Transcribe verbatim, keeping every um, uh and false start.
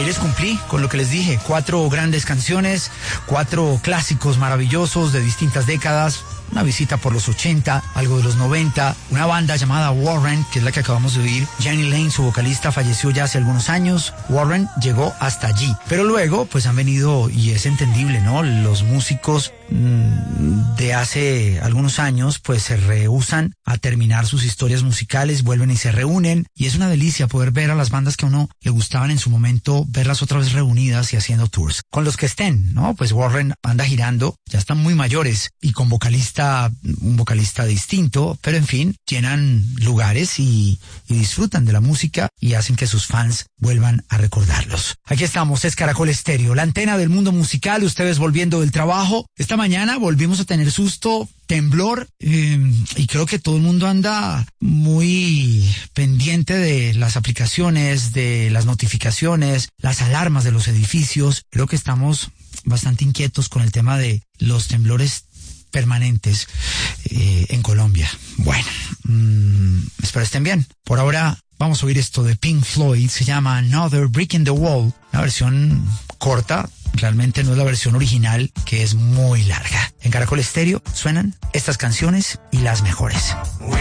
Ahí les cumplí con lo que les dije, cuatro grandes canciones, cuatro clásicos maravillosos de distintas décadas, una visita por los ochenta, algo de los noventa, una banda llamada Warren, que es la que acabamos de oír. Jani Lane, su vocalista, falleció ya hace algunos años. Warren llegó hasta allí. Pero luego, pues han venido, y es entendible, ¿no? Los músicos mmm, de hace algunos años, pues se rehúsan a terminar sus historias musicales, vuelven y se reúnen. Y es una delicia poder ver a las bandas que a uno le gustaban en su momento, verlas otra vez reunidas y haciendo tours. Con los que estén, ¿no? Pues Warren anda girando, ya están muy mayores y con vocalista un vocalista distinto, pero en fin, llenan lugares y, y disfrutan de la música y hacen que sus fans vuelvan a recordarlos. Aquí estamos, es Caracol Estéreo, la antena del mundo musical, ustedes volviendo del trabajo. Esta mañana volvimos a tener susto, temblor, eh, y creo que todo el mundo anda muy pendiente de las aplicaciones, de las notificaciones, las alarmas de los edificios. Creo que estamos bastante inquietos con el tema de los temblores permanentes eh, en Colombia. Bueno, mmm, espero estén bien. Por ahora vamos a oír esto de Pink Floyd, se llama Another Brick in the Wall, una versión corta, realmente no es la versión original, que es muy larga. En Caracol Estéreo suenan estas canciones y las mejores.